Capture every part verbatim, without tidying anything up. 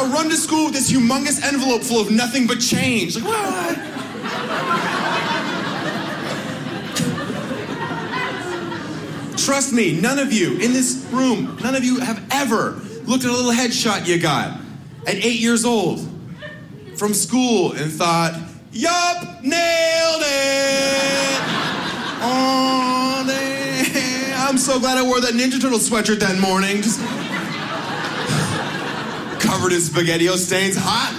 I'll run to school with this humongous envelope full of nothing but change. Like, what? Trust me, none of you in this room, none of you have ever looked at a little headshot you got at eight years old from school and thought, yup, nailed it. Oh, damn. I'm so glad I wore that Ninja Turtle sweatshirt that morning. Just covered in SpaghettiO stains. Hot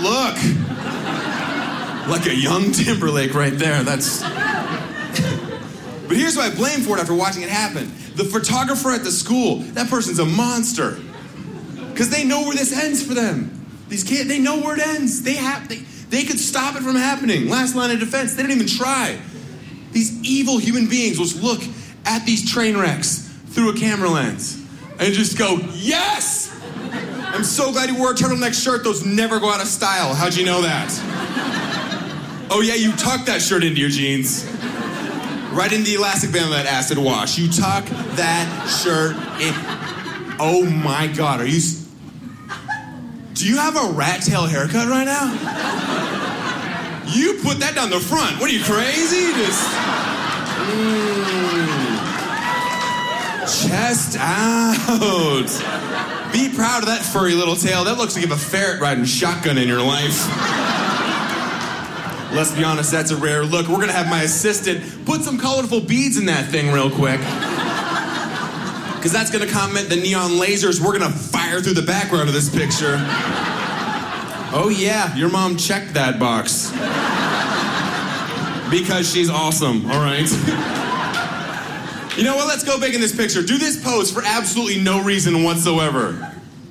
look. Like a young Timberlake right there. That's... But here's what I blame for it after watching it happen. The photographer at the school, that person's a monster. Because they know where this ends for them. These kids, they know where it ends. They have, they, they could stop it from happening. Last line of defense, they didn't even try. These evil human beings will look at these train wrecks through a camera lens and just go, yes! I'm so glad you wore a turtleneck shirt. Those never go out of style. How'd you know that? Oh yeah, you tucked that shirt into your jeans. Right in the elastic band of that acid wash. You tuck that shirt in. Oh my God, are you... Do you have a rat tail haircut right now? You put that down the front. What are you, crazy? Just... Mm, chest out. Be proud of that furry little tail. That looks like you have a ferret riding shotgun in your life. Let's be honest, that's a rare look. We're gonna have my assistant put some colorful beads in that thing real quick. Because that's gonna complement the neon lasers we're gonna fire through the background of this picture. Oh yeah, your mom checked that box. Because she's awesome, all right? You know what, let's go big in this picture. Do this pose for absolutely no reason whatsoever.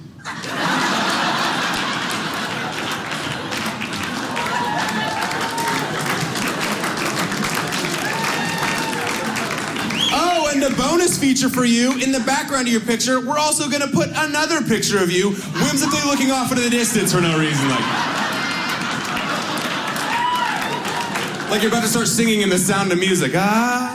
A bonus feature for you, in the background of your picture, we're also gonna put another picture of you whimsically looking off into the distance for no reason. Like, like you're about to start singing in The Sound of Music. Ah.